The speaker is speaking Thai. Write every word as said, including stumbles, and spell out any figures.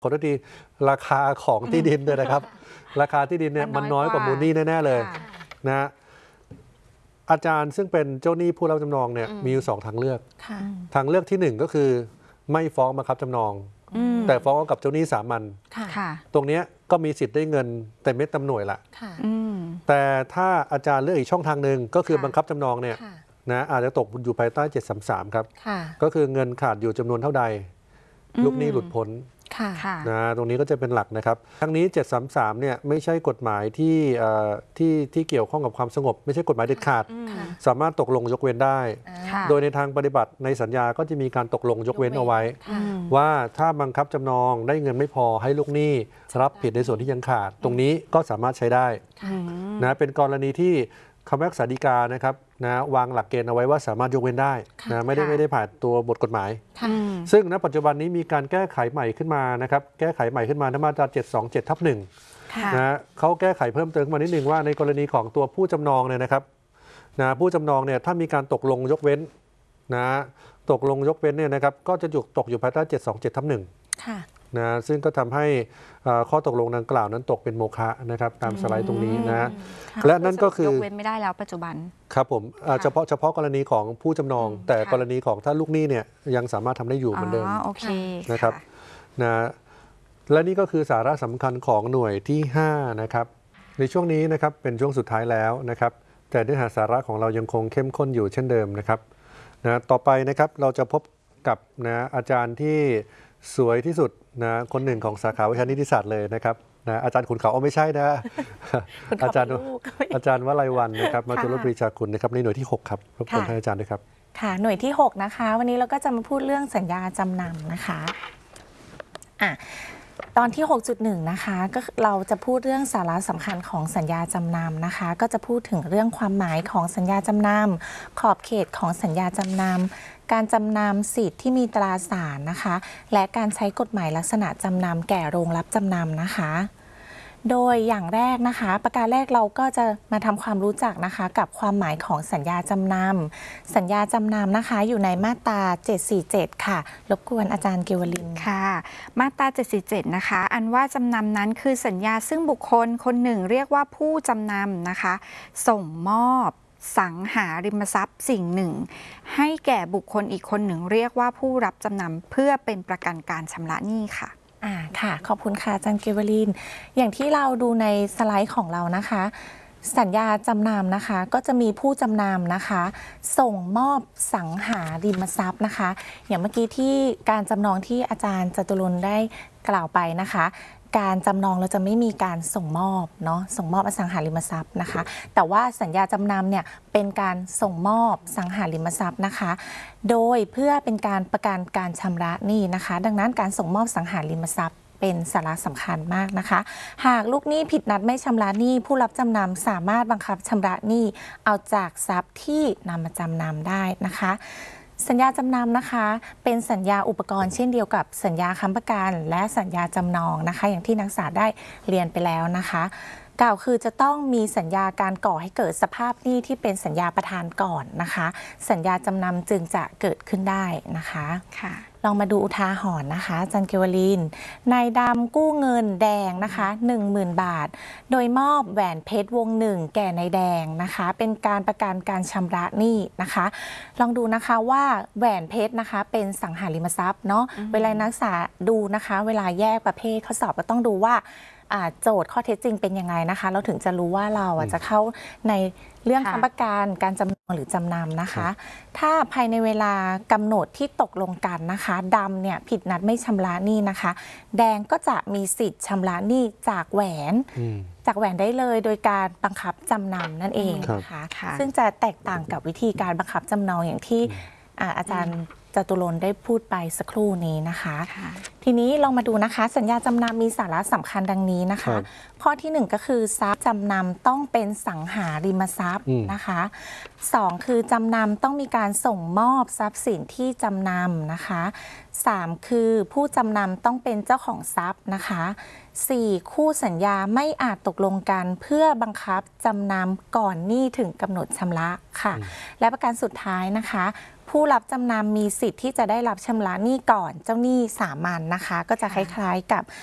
ขอโทษทีราคาของที่ดินด้วยนะครับ ราคาที่ดินเนี่ยมันน้อยกว่ามูลหนี้แน่ๆเลยนะอาจารย์ซึ่งเป็นเจ้าหนี้ผู้รับจำนองเนี่ยมีอยู่สองทางเลือกทางเลือกที่หนึ่งก็คือไม่ฟ้องบังคับจำนองแต่ฟ้องกับเจ้าหนี้สามัญตรงนี้ก็มีสิทธิ์ได้เงินเต็มเม็ดเต็มหน่วยละแต่ถ้าอาจารย์เลือกอีกช่องทางหนึ่งก็คือบังคับจำนองเนี่ยนะอาจจะตกอยู่ภายใต้เจ็ดสามสามครับก็คือเงินขาดอยู่จำนวนเท่าใดลูกหนี้หลุดพ้นนะตรงนี้ก็จะเป็นหลักนะครับทั้งนี้เจ็ดสามสามเนี่ยไม่ใช่กฎหมายที่ที่ที่เกี่ยวข้องกับความสงบไม่ใช่กฎหมายเด็ดขาดสามารถตกลงยกเว้นได้โดยในทางปฏิบัติในสัญญาก็จะมีการตกลงยกเว้นเอาไว้ว่าถ้าบังคับจำนองได้เงินไม่พอให้ลูกหนี้รับผิดในส่วนที่ยังขาดตรงนี้ก็สามารถใช้ได้นะเป็นกรณีที่คำพิพากษาฎีกานะครับนะวางหลักเกณฑ์เอาไว้ว่าสามารถยกเว้นได้นะไม่ได้ไม่ได้ผ่านตัวบทกฎหมายซึ่งณปัจจุบันนี้มีการแก้ไขใหม่ขึ้นมานะครับแก้ไขใหม่ขึ้นมาในมาตราเจ็ดสองเจ็ดทับหนึ่งนะเขาแก้ไขเพิ่มเติมมานิดนึงว่าในกรณีของตัวผู้จำนองเนี่ยนะครับนะผู้จำนองเนี่ยถ้ามีการตกลงยกเว้นนะตกลงยกเว้นเนี่ยนะครับก็จะอยู่ตกอยู่ภายใต้เจ็ดสองเจ็ดทับหนึ่งนะซึ่งก็ทำให้ข้อตกลงดังกล่าวนั้นตกเป็นโมฆะนะครับตามสไลด์ตรงนี้นะและนั่นก็คือยกเว้นไม่ได้แล้วปัจจุบันครับผมเฉพาะเฉพาะกรณีของผู้จำนองแต่กรณีของถ้าลูกหนี้เนี่ยยังสามารถทำได้อยู่เหมือนเดิมนะครับนะและนี่ก็คือสาระสำคัญของหน่วยที่ห้านะครับในช่วงนี้นะครับเป็นช่วงสุดท้ายแล้วนะครับแต่เนื้อหาสาระของเรายังคงเข้มข้นอยู่เช่นเดิมนะครับนะต่อไปนะครับเราจะพบกับนะอาจารย์ที่สวยที่สุดนะคนหนึ่งของสาขาวิชานิติศาสตร์เลยนะครับนะอาจารย์ขุนเขาเอาไม่ใช่นะอาจารย์อาจารย์วลัยวรรณนะครับมาตุลปรีชาคุณนะครับในหน่วยที่หกครับรบกวนท่านอาจารย์ด้วยครับค่ะหน่วยที่หกนะคะวันนี้เราก็จะมาพูดเรื่องสัญญาจำนำนะคะอ่ะตอนที่ หกจุดหนึ่ง นะคะก็เราจะพูดเรื่องสาระสำคัญของสัญญาจำนำนะคะก็จะพูดถึงเรื่องความหมายของสัญญาจำนำขอบเขตของสัญญาจำนำการจำนำสิทธิ์ที่มีตราสารนะคะและการใช้กฎหมายลักษณะจำนำแก่โรงรับจำนำนะคะโดยอย่างแรกนะคะประการแรกเราก็จะมาทำความรู้จักนะคะกับความหมายของสัญญาจำนำสัญญาจำนำนะคะอยู่ในมาตราเจ็ดสี่เจ็ดค่ะรบกวนอาจารย์เกวลินค่ะมาตราเจ็ดสี่เจ็ดนะคะอันว่าจำนำนั้นคือสัญญาซึ่งบุคคลคนหนึ่งเรียกว่าผู้จำนำนะคะส่งมอบสังหาริมทรัพย์สิ่งหนึ่งให้แก่บุคคลอีกคนหนึ่งเรียกว่าผู้รับจำนำเพื่อเป็นประกันการชำระหนี้ค่ะอ่าค่ะขอบคุณค่ะอาจารย์เกวลินอย่างที่เราดูในสไลด์ของเรานะคะสัญญาจำนำนะคะก็จะมีผู้จำนำนะคะส่งมอบสังหาริมทรัพย์นะคะอย่างเมื่อกี้ที่การจำนองที่อาจารย์จตุรนต์ได้กล่าวไปนะคะการจำนองเราจะไม่มีการส่งมอบเนาะส่งมอบอสังหาริมทรัพย์นะคะแต่ว่าสัญญาจำนำเนี่ยเป็นการส่งมอบสังหาริมทรัพย์นะคะโดยเพื่อเป็นการประกันการชำระหนี้นะคะดังนั้นการส่งมอบสังหาริมทรัพย์เป็นสาระสำคัญมากนะคะหากลูกหนี้ผิดนัดไม่ชำระหนี้ผู้รับจำนำสามารถบังคับชำระหนี้เอาจากทรัพย์ที่นำมาจำนำได้นะคะสัญญาจำนำนะคะเป็นสัญญาอุปกรณ์เช่นเดียวกับสัญญาค้ำประกันและสัญญาจำนองนะคะอย่างที่นักศึกษาได้เรียนไปแล้วนะคะกล่าวคือจะต้องมีสัญญาการก่อให้เกิดสภาพหนี้ที่เป็นสัญญาประทานก่อนนะคะสัญญาจำนำจึงจะเกิดขึ้นได้นะคะค่ะลองมาดูอุทาหรณ์นะคะอาจารย์เกวลินนายดำกู้เงินแดงนะคะ หนึ่งหมื่น บาทโดยมอบแหวนเพชรวงหนึ่งแก่นายแดงนะคะเป็นการประกันการชำระหนี้นะคะลองดูนะคะว่าแหวนเพชรนะคะเป็นสังหาริมทรัพย์เนาะเวลานักศึกษาดูนะคะเวลาแยกประเภทข้อสอบก็ต้องดูว่าโจทย์ข้อเท็จจริงเป็นยังไงนะคะเราถึงจะรู้ว่าเราจะเข้าในเรื่องค้ำประกันการจำนองหรือจำนำนะคะถ้าภายในเวลากำหนดที่ตกลงกันนะคะดำเนี่ยผิดนัดไม่ชำระหนี้นะคะแดงก็จะมีสิทธิ์ชำระหนี้จากแหวนจากแหวนได้เลยโดยการบังคับจำนำนั่นเองนะคะซึ่งจะแตกต่างกับวิธีการบังคับจำนองอย่างที่อาจารย์จตุรนต์ได้พูดไปสักครู่นี้นะคะทีนี้ลองมาดูนะคะสัญญาจำนำมีสาระสำคัญดังนี้นะคะข้อที่หนึ่งก็คือทรัพย์จำนำต้องเป็นสังหาริมทรัพย์นะคะสองคือจำนำต้องมีการส่งมอบทรัพย์สินที่จำนำนะคะสามคือผู้จำนำต้องเป็นเจ้าของทรัพย์นะคะสี่คู่สัญญาไม่อาจตกลงกันเพื่อบังคับจำนำก่อนหนี้ถึงกำหนดชำระค่ะและประการสุดท้ายนะคะผผู้รับจำนำมีสิทธิ์ที่จะได้รับชำระหนี้ก่อนเจ้าหนี้สามัญนะคะ ก็จะคล้ายๆกับ